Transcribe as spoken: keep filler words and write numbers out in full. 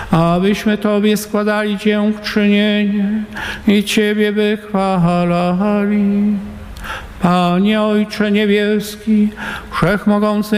abyśmy Tobie składali dziękczynienie i Ciebie wychwalali. Panie Ojcze Niebieski, Wszechmogący